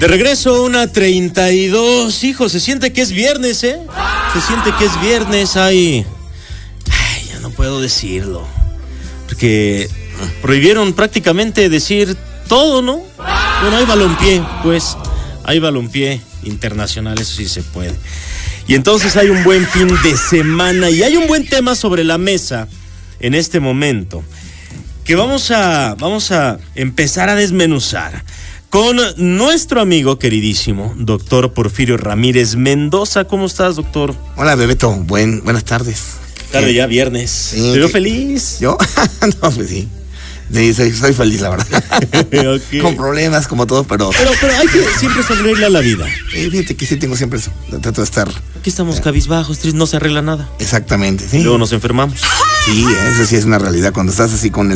De regreso, 1:32. Hijo, se siente que es viernes, ¿eh? Se siente que es viernes. Ay, ya no puedo decirlo. Porque prohibieron prácticamente decir todo, ¿no? Bueno, hay balompié, pues. Hay balompié internacional, eso sí se puede. Y entonces hay un buen fin de semana y hay un buen tema sobre la mesa en este momento que vamos a empezar a desmenuzar con nuestro amigo queridísimo, doctor Porfirio Ramírez Mendoza. ¿Cómo estás, doctor? Hola, Bebeto. Buenas tardes. Tarde ya, viernes. Sí, ¿Te veo feliz? ¿Yo? No, pues sí. Sí, soy feliz, la verdad. Okay. Con problemas, como todo, pero hay que siempre sonreírle a la vida. Fíjate que sí tengo siempre eso. Trato de estar... Aquí estamos cabizbajos, tristes, no se arregla nada. Exactamente, sí. Luego nos enfermamos. Sí, eso sí es una realidad. Cuando estás así con el